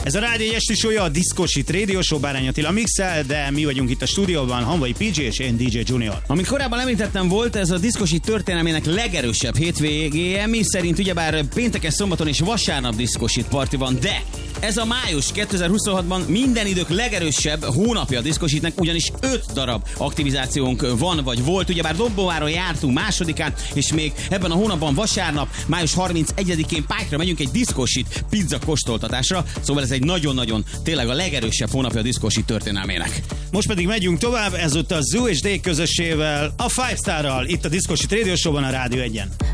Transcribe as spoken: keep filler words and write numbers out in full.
Ez a Rádió egy esti show-ja, a Disco Shit Radio Show, Bárány Attila mixel, de mi vagyunk itt a stúdióban, Hanvai pé gé és én dé dzsé Junior. Amit korábban említettem, volt ez a Disco Shit történelmének legerősebb hétvégéje, mi szerint ugyebár pénteken, szombaton és vasárnap Disco Shit party van, de ez a május kétezer-huszonhatban minden idők legerősebb hónapja a Disco Shitnek, ugyanis öt darab aktivizációnk van, vagy volt, ugyebár Dobbováron jártunk másodikán, és még ebben a hónapban vasárnap, május harmincegyedikén Pályra megyünk egy Disco Shit pizza kóstoltatásra, szóval ez egy nagyon-nagyon, tényleg a legerősebb hónapja a Disco Shit történelmének. Most pedig megyünk tovább, ezúttal Zoo és Dave közössével, a Five Starral, itt a Disco Shit Radio Show-ban a Rádió egyen.